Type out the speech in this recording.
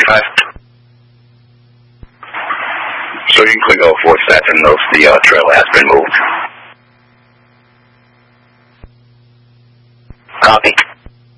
25. So you can click 04 Saturn, the trailer has been moved. Copy.